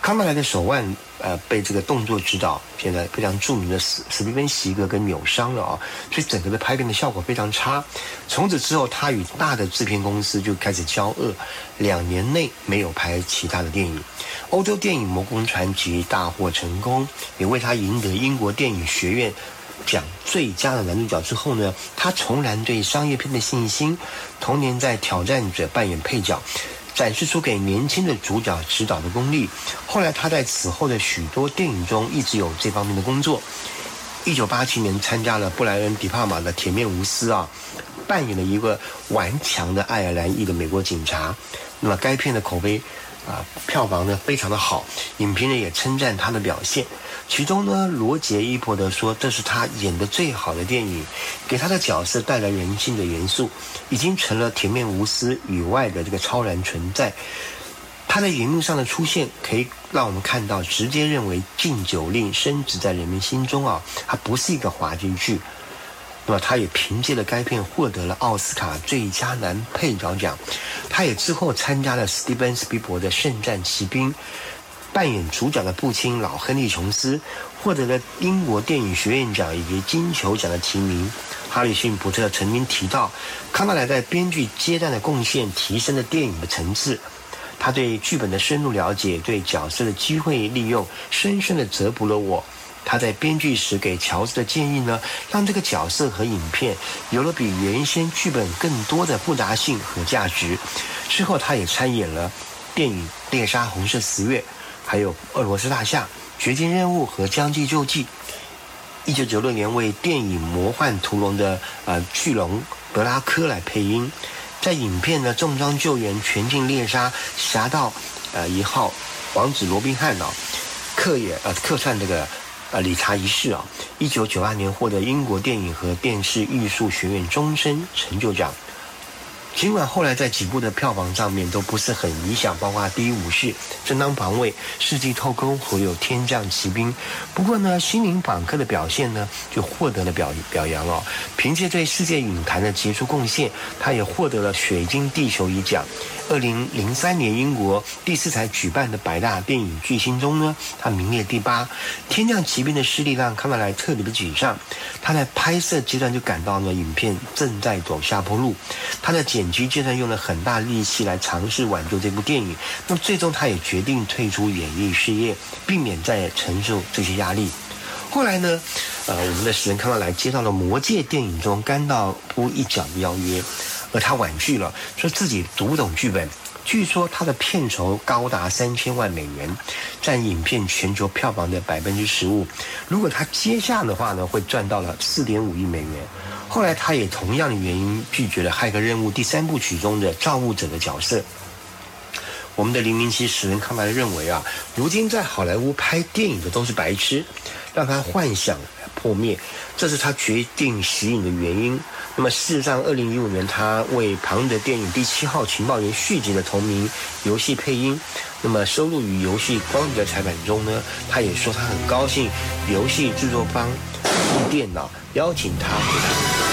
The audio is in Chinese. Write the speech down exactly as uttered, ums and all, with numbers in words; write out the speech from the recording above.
康纳莱的手腕呃被这个动作指导现在非常著名的史史蒂芬席格给扭伤了啊、哦，所以整个的拍片的效果非常差。从此之后，他与大的制片公司就开始交恶，两年内没有拍其他的电影。欧洲电影《魔宫传奇》大获成功，也为他赢得英国电影学院奖最佳的男主角之后呢，他重燃对商业片的信心。同年在《挑战者》扮演配角，展示出给年轻的主角指导的功力。后来他在此后的许多电影中一直有这方面的工作。一九八七年参加了布莱恩·迪帕玛的《铁面无私》啊，扮演了一个顽强的爱尔兰裔的美国警察。那么该片的口碑啊，票房呢非常的好，影评人也称赞他的表现。其中呢，罗杰·伊伯德说这是他演的最好的电影，给他的角色带来人性的元素，已经成了铁面无私以外的这个超然存在。他在荧幕上的出现，可以让我们看到，直接认为禁酒令深植在人们心中啊，它不是一个滑稽剧。那么他也凭借了该片获得了奥斯卡最佳男配角奖。他也之后参加了史蒂芬·斯皮伯的《圣战骑兵》，扮演主角的父亲老亨利·琼斯，获得了英国电影学院奖以及金球奖的提名。哈里逊·福特曾经提到，康纳莱在编剧阶段的贡献提升了电影的层次。他对剧本的深入了解，对角色的机会利用，深深地折服了我。他在编剧时给乔治的建议呢，让这个角色和影片有了比原先剧本更多的复杂性和价值。之后他也参演了电影《猎杀红色十月》，还有《俄罗斯大象》、《绝境任务》和《将计就计》。一九九六年为电影《魔幻屠龙》的呃巨龙德拉科来配音。在影片的重装救援、全境猎杀、侠盗呃一号、王子罗宾汉啊，客也呃客串这个呃理查一世啊。一九九八年获得英国电影和电视艺术学院终身成就奖。尽管后来在几部的票房上面都不是很理想，包括《第一武士》、《正当防卫》、《世纪偷钩》和有《天降奇兵》，不过呢，《心灵访客》的表现呢就获得了表表扬哦。凭借对世界影坛的杰出贡献，他也获得了水晶地球仪奖。二零零三年英国第四台举办的百大电影巨星中呢，他名列第八。《天降奇兵》的失利让康纳莱特别的沮丧，他在拍摄阶段就感到呢，影片正在走下坡路。他在剪辑阶段用了很大力气来尝试挽救这部电影，那么最终他也决定退出演艺事业，避免再承受这些压力。后来呢，呃，我们的史人康纳莱接到了《魔戒》电影中甘道夫一角的邀约，而他婉拒了，说自己读不懂剧本。据说他的片酬高达三千万美元，占影片全球票房的百分之十五。如果他接下的话呢，会赚到了四点五亿美元。后来他也同样的原因拒绝了《骇客任务》第三部曲中的造物者的角色。我们的零零七史人康纳莱认为啊，如今在好莱坞拍电影的都是白痴，让他幻想破灭，这是他决定息影的原因。那么事实上，二零一五年他为庞德电影《第七号情报员》续集的同名游戏配音，那么收录于游戏光碟的采访中呢，他也说他很高兴游戏制作方电脑邀请他回答。